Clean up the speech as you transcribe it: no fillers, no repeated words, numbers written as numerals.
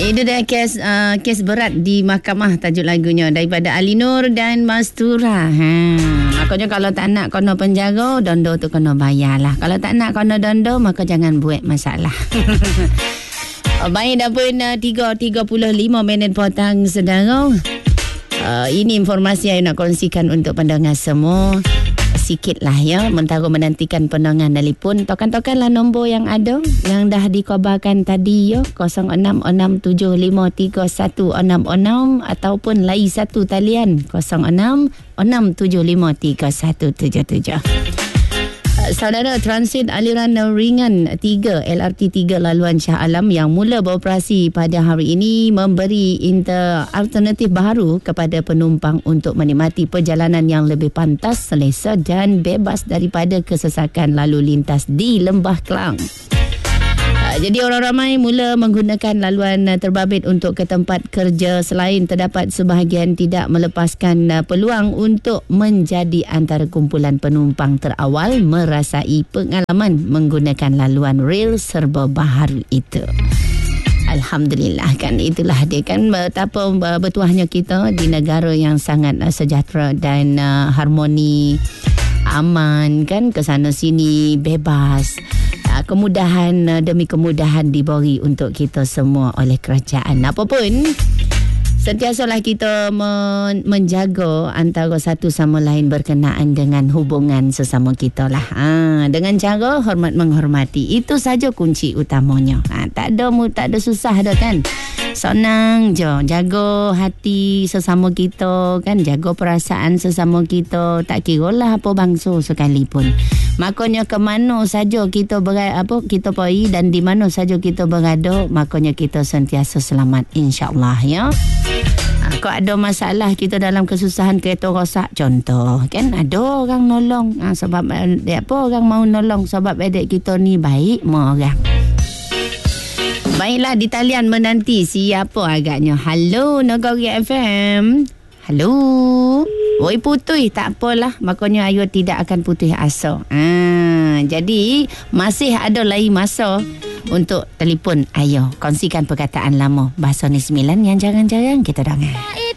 Itu dah kes berat di mahkamah, tajuk lagunya daripada Ali Nur dan Mastura. Makanya kalau tak nak kena penjara, dondo tu kena bayar lah. Kalau tak nak kena dondo, maka jangan buat masalah. Baik, dah pun 3.35 petang, saudara. Ini informasi yang nak kongsikan untuk pendengar semua. Sikit lah ya, mentara menantikan penangan telefon. Tokan-tokanlah nombor yang ada, yang dah dikabarkan tadi ya, 0666753166 ataupun lain satu talian 0667531177. Saudara, transit aliran ringan 3 LRT 3 laluan Shah Alam yang mula beroperasi pada hari ini memberi alternatif baru kepada penumpang untuk menikmati perjalanan yang lebih pantas, selesa dan bebas daripada kesesakan lalu lintas di Lembah Kelang. Jadi orang ramai mula menggunakan laluan terbabit untuk ke tempat kerja, selain terdapat sebahagian tidak melepaskan peluang untuk menjadi antara kumpulan penumpang terawal merasai pengalaman menggunakan laluan rel serba baharu itu. Alhamdulillah, kan itulah dia kan betapa bertuahnya kita di negara yang sangat sejahtera dan harmoni, aman kan, ke sana sini bebas. Kemudahan demi kemudahan diberi untuk kita semua oleh kerajaan. Apapun, sentiasalah kita menjaga antara satu sama lain berkenaan dengan hubungan sesama kita lah. Dengan cara hormat menghormati. Itu saja kunci utamanya. Tak ada susah dah kan. Senang je. Jaga hati sesama kita kan. Jaga perasaan sesama kita. Tak kira lah apa bangsa sekalipun. Makanya ke mana saja kita kita pergi dan di mana saja kita berada, makanya kita sentiasa selamat, insya-Allah ya. Kalau ada masalah kita dalam kesusahan, kereta rosak contoh kan, ada orang nolong. Sebab orang mau nolong sebab adik kita ni baik mau orang. Baiklah, di talian menanti siapa agaknya. Halo Negeri FM. Halo. Oi, putih tak apalah, makanya ayu tidak akan putih asa. Jadi masih ada lagi masa untuk telefon ayu. Kongsikan perkataan lama bahasa ni 9 yang jarang-jarang kita dengar.